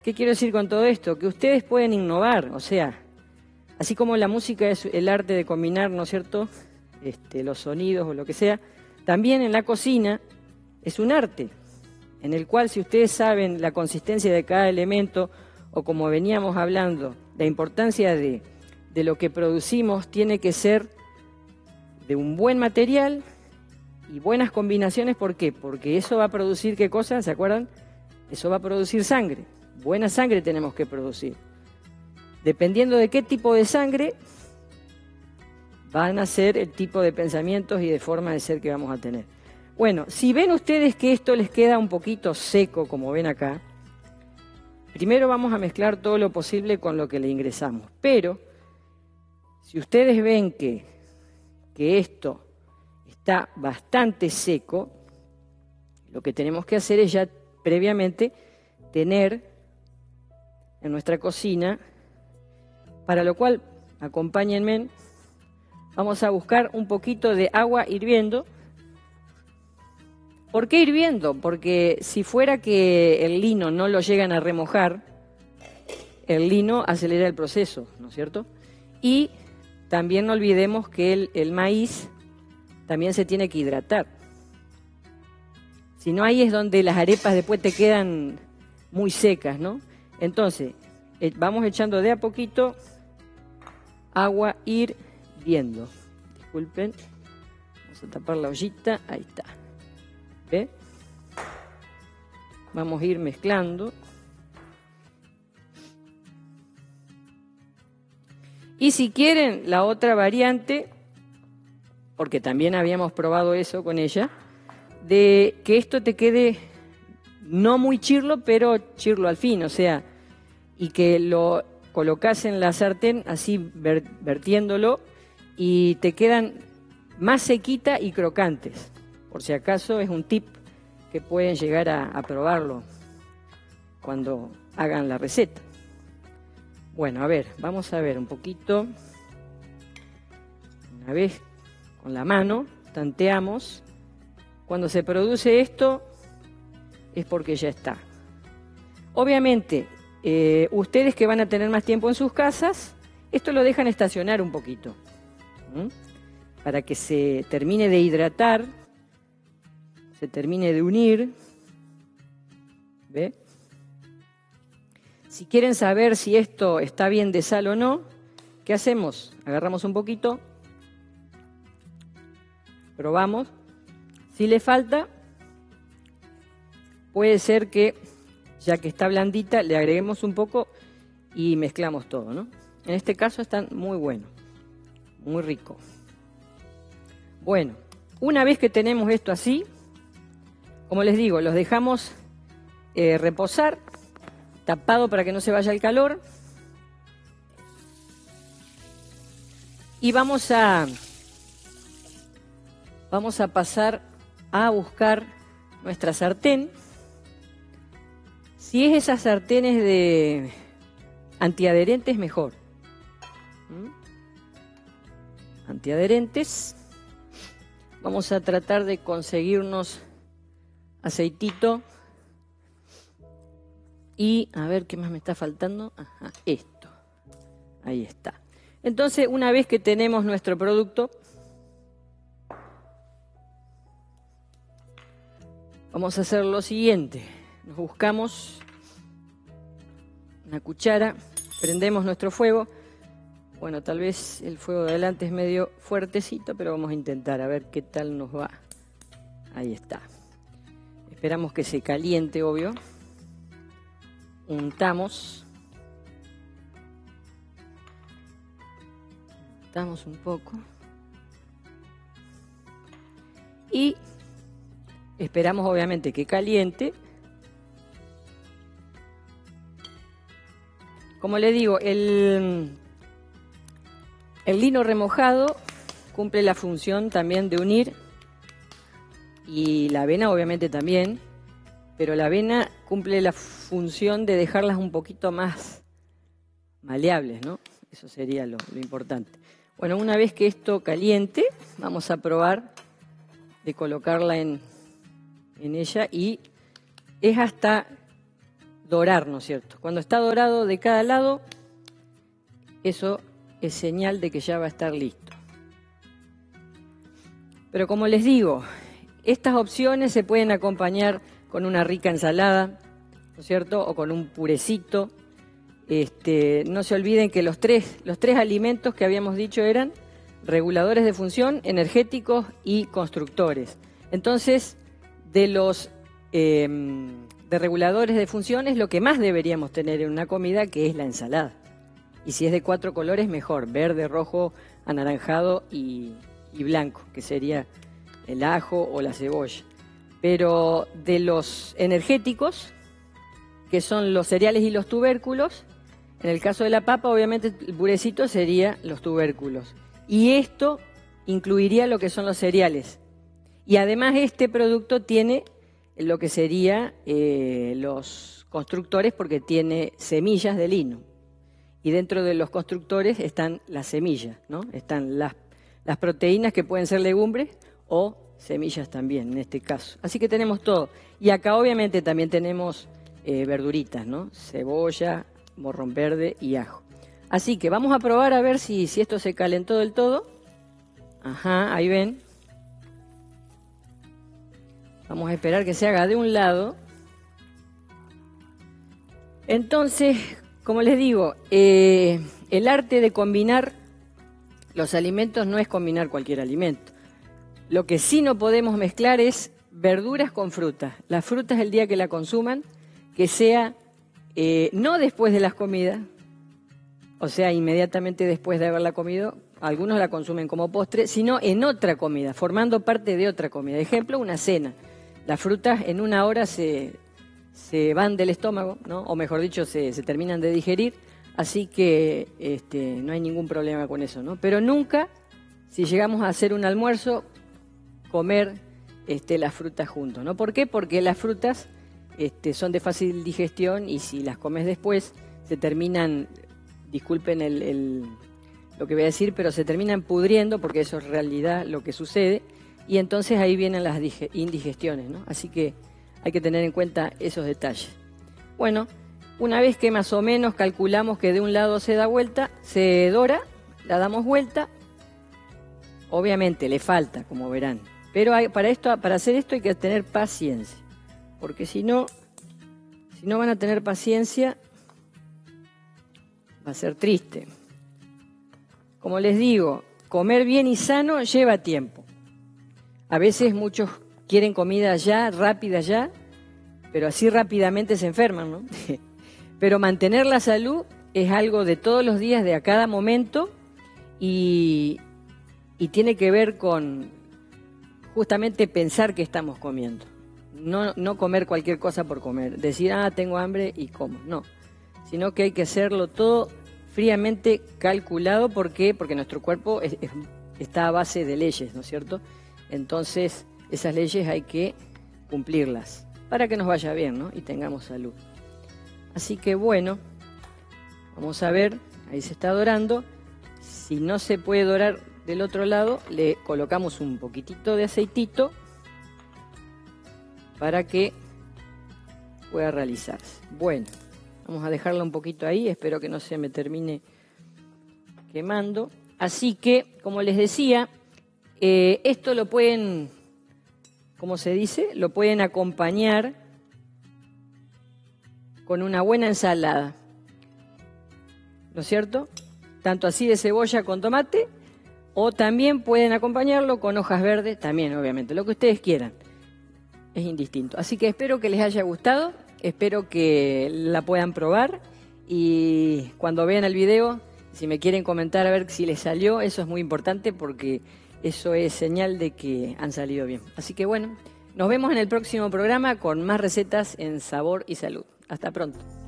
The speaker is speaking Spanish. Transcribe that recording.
¿Qué quiero decir con todo esto? Que ustedes pueden innovar, o sea, así como la música es el arte de combinar, ¿no es cierto?, los sonidos o lo que sea, también en la cocina es un arte, en el cual si ustedes saben la consistencia de cada elemento, o como veníamos hablando, la importancia de lo que producimos tiene que ser de un buen material y buenas combinaciones. ¿Por qué? Porque eso va a producir, ¿qué cosa? ¿Se acuerdan? Eso va a producir sangre. Buena sangre tenemos que producir. Dependiendo de qué tipo de sangre, van a ser el tipo de pensamientos y de forma de ser que vamos a tener. Bueno, si ven ustedes que esto les queda un poquito seco, como ven acá, primero vamos a mezclar todo lo posible con lo que le ingresamos. Pero, si ustedes ven que esto está bastante seco, lo que tenemos que hacer es ya previamente tener en nuestra cocina, para lo cual, acompáñenme, vamos a buscar un poquito de agua hirviendo. ¿Por qué hirviendo? Porque si fuera que el lino no lo llegan a remojar, el lino acelera el proceso, ¿no es cierto? Y también no olvidemos que el maíz también se tiene que hidratar. Si no, ahí es donde las arepas después te quedan muy secas, ¿no? Entonces, vamos echando de a poquito agua hirviendo. Disculpen, vamos a tapar la ollita, ahí está. ¿Ve? Vamos a ir mezclando. Y si quieren la otra variante, porque también habíamos probado eso con ella, de que esto te quede no muy chirlo, pero chirlo al fin, o sea, y que lo colocas en la sartén así vertiéndolo y te quedan más sequita y crocantes. Por si acaso es un tip que pueden llegar a probarlo cuando hagan la receta. Bueno, a ver, vamos a ver un poquito. Una vez con la mano, tanteamos. Cuando se produce esto es porque ya está. Obviamente, ustedes que van a tener más tiempo en sus casas, esto lo dejan estacionar un poquito, para que se termine de hidratar, se termine de unir. ¿Ve? Si quieren saber si esto está bien de sal o no, ¿qué hacemos? Agarramos un poquito, probamos. Si le falta, puede ser que, ya que está blandita, le agreguemos un poco y mezclamos todo, ¿no? En este caso están muy buenos, muy rico. Bueno, una vez que tenemos esto así, como les digo, los dejamos reposar, tapado para que no se vaya el calor. Y vamos a pasar a buscar nuestra sartén. Si es esas sartenes de antiadherentes, mejor. Antiadherentes. Vamos a tratar de conseguirnos aceitito. Y a ver qué más me está faltando. Ajá, esto. Ahí está. Entonces, una vez que tenemos nuestro producto, vamos a hacer lo siguiente. Nos buscamos una cuchara, prendemos nuestro fuego. Bueno, tal vez el fuego de adelante es medio fuertecito, pero vamos a intentar a ver qué tal nos va. Ahí está. Esperamos que se caliente, obvio. Untamos un poco y esperamos obviamente que caliente. Como le digo, el lino remojado cumple la función también de unir, y la avena obviamente también, pero la avena cumple la función de dejarlas un poquito más maleables, ¿no? Eso sería lo importante. Bueno, una vez que esto caliente, vamos a probar de colocarla en ella, y es hasta dorar, ¿no es cierto? Cuando está dorado de cada lado, eso es señal de que ya va a estar listo. Pero como les digo, estas opciones se pueden acompañar con una rica ensalada, ¿no es cierto? O con un purecito. No se olviden que los tres alimentos que habíamos dicho eran reguladores de función, energéticos y constructores. Entonces, de los de reguladores de función es lo que más deberíamos tener en una comida, que es la ensalada. Y si es de 4 colores, mejor: verde, rojo, anaranjado y blanco, que sería el ajo o la cebolla. Pero de los energéticos, que son los cereales y los tubérculos, en el caso de la papa, obviamente el purecito sería los tubérculos. Y esto incluiría lo que son los cereales. Y además este producto tiene lo que sería los constructores, porque tiene semillas de lino. Y dentro de los constructores están las semillas, ¿no? Están las proteínas, que pueden ser legumbres o semillas también en este caso. Así que tenemos todo. Y acá obviamente también tenemos verduritas, ¿no? Cebolla, morrón verde y ajo. Así que vamos a probar a ver si esto se calentó del todo. Ajá, ahí ven. Vamos a esperar que se haga de un lado. Entonces, como les digo, el arte de combinar los alimentos no es combinar cualquier alimento. Lo que sí no podemos mezclar es verduras con frutas. Las frutas, el día que la consuman, que sea no después de las comidas, o sea, inmediatamente después de haberla comido. Algunos la consumen como postre, sino en otra comida, formando parte de otra comida. Ejemplo, una cena. Las frutas en una hora se van del estómago, ¿no? O mejor dicho, se terminan de digerir, así que no hay ningún problema con eso, ¿no? Pero nunca, si llegamos a hacer un almuerzo, comer las frutas juntos, ¿no? ¿Por qué? Porque las frutas son de fácil digestión, y si las comes después, se terminan, disculpen lo que voy a decir, pero se terminan pudriendo, porque eso es realidad lo que sucede, y entonces ahí vienen las indigestiones, ¿no? Así que hay que tener en cuenta esos detalles. Bueno, una vez que más o menos calculamos que de un lado se da vuelta, se dora, la damos vuelta. Obviamente le falta, como verán, pero para hacer esto hay que tener paciencia, porque si no van a tener paciencia, va a ser triste. Como les digo, comer bien y sano lleva tiempo. A veces muchos quieren comida ya, rápida ya, pero así rápidamente se enferman, ¿no? Pero mantener la salud es algo de todos los días, de a cada momento, y tiene que ver con justamente pensar que estamos comiendo. No comer cualquier cosa por comer. Decir, tengo hambre y como. No. Sino que hay que hacerlo todo fríamente calculado. ¿Por qué? Porque nuestro cuerpo está a base de leyes, ¿no es cierto? Entonces, esas leyes hay que cumplirlas para que nos vaya bien, ¿no? Y tengamos salud. Así que bueno, vamos a ver, ahí se está dorando. Si no se puede dorar del otro lado, le colocamos un poquitito de aceitito para que pueda realizarse. Bueno, vamos a dejarla un poquito ahí, espero que no se me termine quemando. Así que, como les decía, esto lo pueden, ¿cómo se dice? Lo pueden acompañar con una buena ensalada, ¿no es cierto? Tanto así de cebolla con tomate, o también pueden acompañarlo con hojas verdes, también obviamente, lo que ustedes quieran, es indistinto. Así que espero que les haya gustado, espero que la puedan probar, y cuando vean el video, si me quieren comentar a ver si les salió, eso es muy importante, porque eso es señal de que han salido bien. Así que bueno, nos vemos en el próximo programa con más recetas en Sabor y Salud. Hasta pronto.